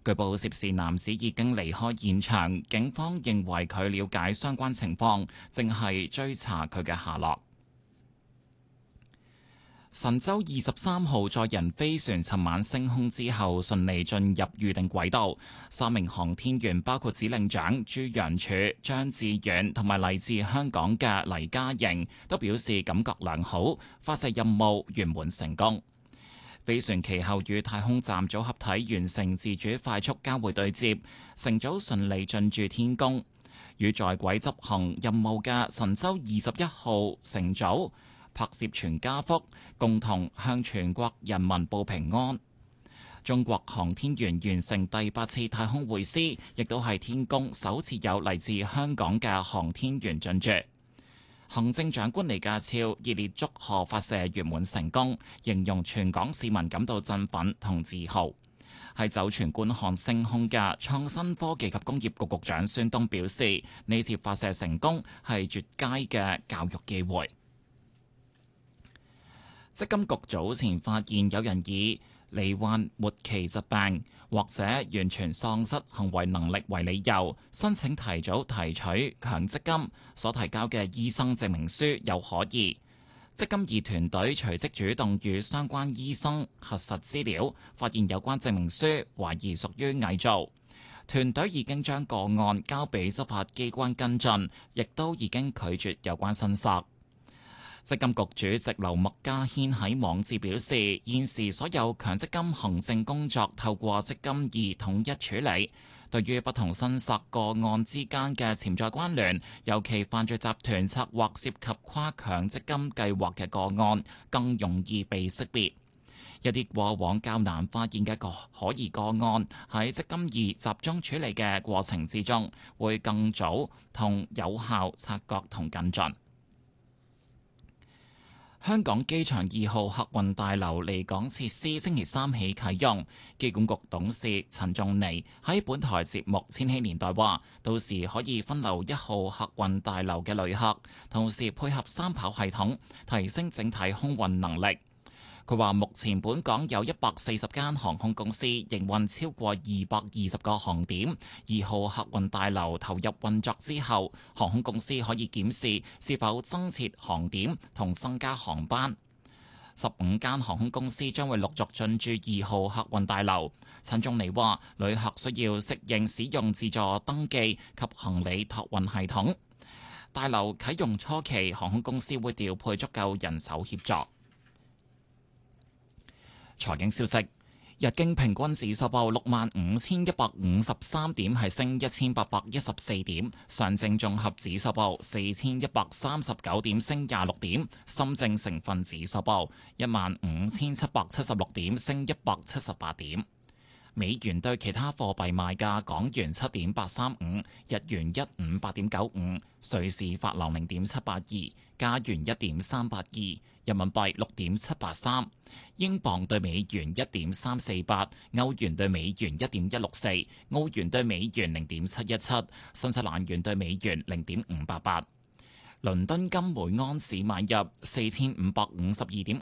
據報涉事男子已經離開現場，警方認為佢了解相關情況，正係追查佢嘅下落。神舟23號載人飛船尋晚升空之後，順利進入預定軌道。3名航天員包括指令長朱楊柱、張志遠同埋嚟自香港嘅黎嘉瑩，都表示感覺良好，發射任務圓滿成功。飛船其後與太空站組合體完成自主快速交會對接，乘組順利進駐天宮。與在軌執行任務嘅神舟21號乘組拍攝全家福，共同向全國人民報平安。中國航天員完成第8次太空會師，亦都係天宮首次有嚟自香港嘅航天員進駐。行政長官李家超熱烈祝賀發射圓滿成功，形容全港市民感到振奮同自豪。喺酒泉觀看升空嘅創新科技及工業局局長孫東表示，呢次發射成功係絕佳嘅教育機會。積金局早前發現有人以罹患末期疾病或者完全喪失行為能力為理由，申請提早提取強積金所提交嘅醫生證明書有可疑。積金易團隊隨即主動與相關醫生核實資料，發現有關證明書懷疑屬於偽造。團隊已經將個案交俾執法機關跟進，亦都已經拒絕有關申索。積金局主席劉麥嘉軒喺網誌表示，現時所有強積金行政工作透過積金易統一處理，對於不同申索個案之間嘅潛在關聯，尤其犯罪集團策劃涉及跨強積金計劃嘅個案，更容易被識別。一啲過往較難發現嘅可疑個案，喺積金易集中處理嘅過程之中，會更早同有效察覺同跟進。香港機場2號客運大樓離港設施星期三起啟用，機管局董事陳仲尼喺本台節目《千禧年代》話，到時可以分流1號客運大樓嘅旅客，同時配合三跑系統，提升整體空運能力。佢話：目前本港有140間航空公司營運超過220個航點。2號客運大樓投入運作之後，航空公司可以檢視是否增設航點同增加航班。15間航空公司將會陸續進駐2號客運大樓。陳仲尼話：旅客需要適應使用自助登記及行李託運系統。大樓啟用初期，航空公司會調配足夠人手協助。財經消息：日經平均指數報65,153點，係升1814點；上證綜合指數報4139點，升26點；深證成分指數報15,776點，升178點。美元對其他貨幣賣價：港元7.835，日元158.95，瑞士法郎0.782，加元1.382，人民幣6.783，英鎊對美元1.348，歐元對美元1.164，澳元對美元0.717，新西蘭元對美元0.588。倫敦金每安士買入4552.5